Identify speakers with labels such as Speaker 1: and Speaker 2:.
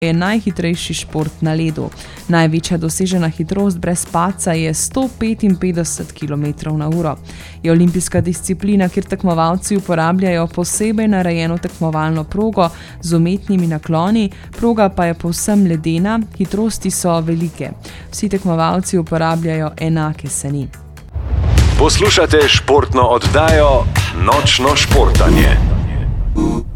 Speaker 1: je najhitrejši šport na ledu. Največja dosežena hitrost brez padca je 155 km/h. Je olimpijska disciplina, kjer tekmovalci uporabljajo posebej narejeno tekmovalno progo z umetnimi nakloni, proga pa je povsem ledena, hitrosti so velike. Vsi tekmovalci uporabljajo enake seni.
Speaker 2: Poslušate športno oddajo Nočno športanje.